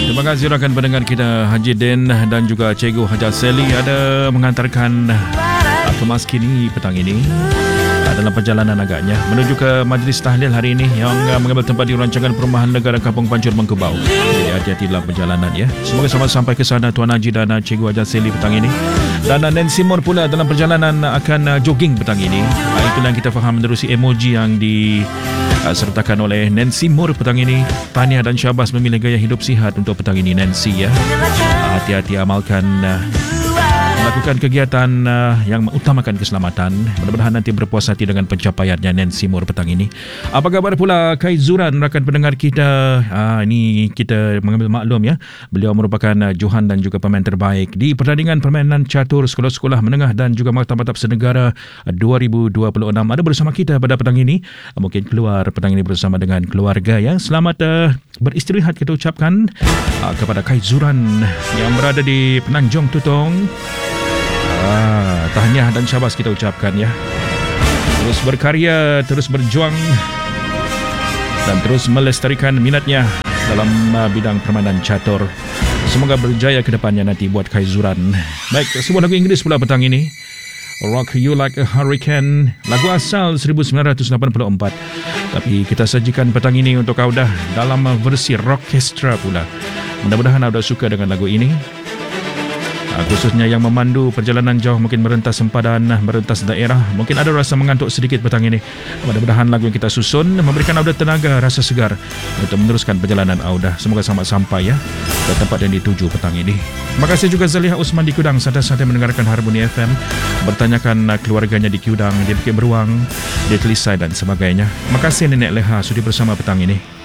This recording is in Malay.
Terima kasih rakan pendengar kita Haji Den dan juga Cikgu Haja Seli ada mengantarkan kemas kini petang ini dalam perjalanan agaknya menuju ke majlis tahlil hari ini yang mengambil tempat di rancangan Perumahan Negara Kampung Pancur Mengkubau. Jadi hati-hati dalam perjalanan ya. Semoga selamat sampai ke sana Tuan Haji dan Cikgu Haja Seli petang ini. Dan Nancy Moore pula dalam perjalanan akan jogging petang ini. Itulah yang kita faham menerusi emoji yang disertakan oleh Nancy Moore petang ini. Tahniah dan syabas memilih gaya hidup sihat untuk petang ini Nancy ya. Hati-hati amalkan melakukan kegiatan yang mengutamakan keselamatan. Mudah-mudahan nanti berpuas hati dengan pencapaiannya Nancy Moore petang ini. Apa khabar pula Kai Zuran rakan pendengar kita? Ini kita mengambil maklum ya. Beliau merupakan Johan dan juga pemain terbaik di pertandingan permainan catur sekolah-sekolah menengah dan juga maktab-maktab senegara 2026. Ada bersama kita pada petang ini. Mungkin keluar petang ini bersama dengan keluarga ya. Selamat beristirahat kita ucapkan kepada Kai Zuran yang berada di Penanjung Tutong. Tahniah dan syabas kita ucapkan ya. Terus berkarya, terus berjuang dan terus melestarikan minatnya dalam bidang permainan catur. Semoga berjaya ke depannya nanti buat Kai Zuran. Baik, sebuah lagu Inggeris pula petang ini. Rock You Like a Hurricane, lagu asal 1984. Tapi kita sajikan petang ini untuk Audah dalam versi rockestra pula. Mudah-mudahan Audah suka dengan lagu ini. Khususnya yang memandu perjalanan jauh, mungkin merentas sempadan, merentas daerah, mungkin ada rasa mengantuk sedikit petang ini. Mudah-mudahan lagu yang kita susun memberikan Audah tenaga, rasa segar untuk meneruskan perjalanan Audah. Semoga selamat sampai ya ke tempat yang dituju petang ini. Terima kasih juga Zaliha Usman di Kudang, santai-santai mendengarkan Harmoni FM, bertanyakan keluarganya di Kudang, di Bukit Beruang, di Telisai dan sebagainya. Terima kasih Nenek Leha sudi bersama petang ini.